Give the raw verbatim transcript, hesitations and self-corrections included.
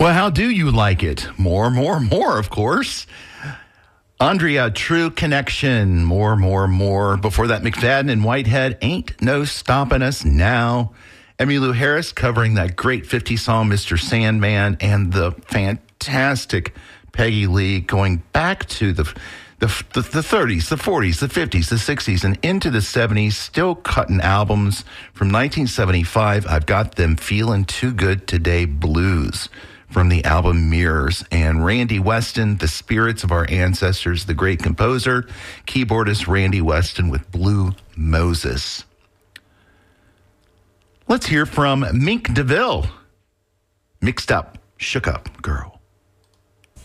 Well, how do you like it? More, more, more, of course. Andrea, True Connection. More, more, more. Before that, McFadden and Whitehead, Ain't No Stopping Us Now. Emmylou Harris covering that great fifties song, Mister Sandman, and the fantastic Peggy Lee going back to the, the, the, the thirties, the forties, the fifties, the sixties, and into the seventies, still cutting albums from nineteen seventy-five. I've got them Feeling Too Good Today Blues from the album Mirrors. And Randy Weston, The Spirits of Our Ancestors, the great composer, keyboardist Randy Weston with Blue Moses. Let's hear from Mink DeVille. Mixed Up, Shook Up Girl.